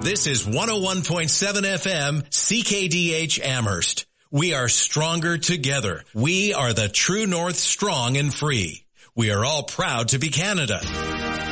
This is 101.7 FM CKDH Amherst. We are stronger together. We are the True North, strong and free. We are all proud to be Canada.